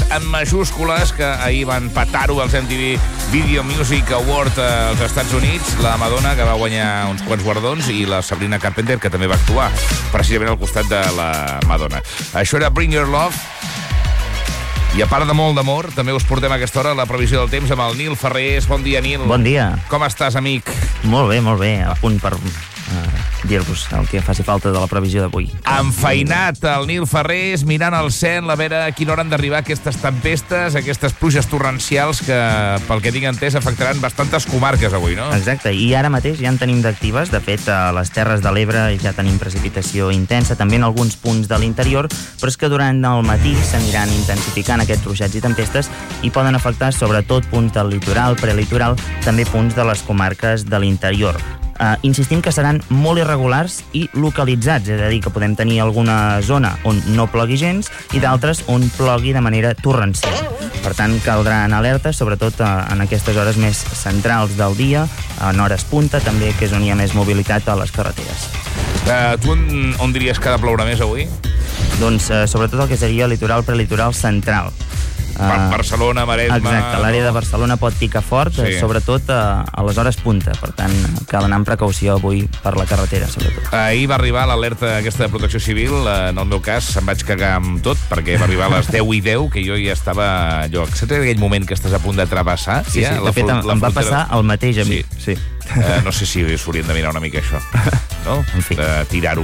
en majúscules, que ahir van petar-ho als MTV Video Music Award als Estats Units, la Madonna, que va guanyar uns quants guardons, i la Sabrina Carpenter, que també va actuar precisament al costat de la Madonna. Això era Bring Your Love. I a part de molt d'amor, també us portem a aquesta hora la previsió del temps amb el Nil Ferrés. Bon dia, Nil. Bon dia. Com estàs, amic? Molt bé. A punt per dir-vos el que faci falta de la previsió d'avui. Enfeinat el Nil Ferrés, mirant al cel a veure a quina hora han d'arribar aquestes tempestes, aquestes pluges torrencials que, pel que tinc entès, afectaran bastantes comarques avui, no? Exacte, i ara mateix ja en tenim d'actives. De fet, a les Terres de l'Ebre ja tenim precipitació intensa, també en alguns punts de l'interior, però és que durant el matí s'aniran intensificant aquests ruixats i tempestes i poden afectar sobretot punts del litoral, prelitoral, també punts de les comarques de l'interior. Insistim que seran molt irregulars i localitzats, és a dir, que podem tenir alguna zona on no plogui gens i d'altres on plogui de manera torrencial. Per tant, caldrà anar alerta, sobretot en aquestes hores més centrals del dia, en hores punta, també, que és on hi ha més mobilitat a les carreteres. Tu on diries que ha de ploure més avui? Doncs sobretot el que seria el litoral prelitoral central. Barcelona, Maresme... Exacte, l'àrea de Barcelona pot picar fort, sí. Sobretot a les hores punta. Per tant, cal anar amb precaució avui per la carretera, sobretot. Ahir va arribar l'alerta aquesta de Protecció Civil. En el meu cas, em vaig cagar amb tot, perquè va arribar a les 10:10, que jo ja estava... Saps aquell moment que estàs a punt de travessar? Sí, ja, de fet, em va passar el mateix a mi. Sí. No sé si s'haurien de mirar una mica això, no? En fi. De tirar-ho...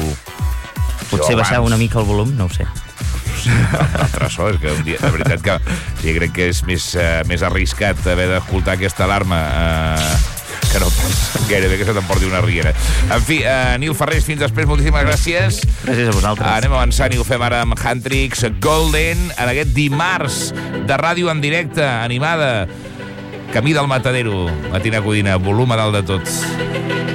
Potser baixar una mica el volum, no ho sé. Altre so, és que un dia, de veritat que sí, crec que és més arriscat haver d'escoltar aquesta alarma que no pas gairebé que se t'emporti una riera. En fi, Nil Ferrés, fins després, moltíssimes gràcies. Gràcies a vosaltres. Anem avançant i ho fem ara amb Huntrix Golden en aquest dimarts de ràdio en directe, animada, camí del Matadero, Matina Codina, volum a dalt de tot.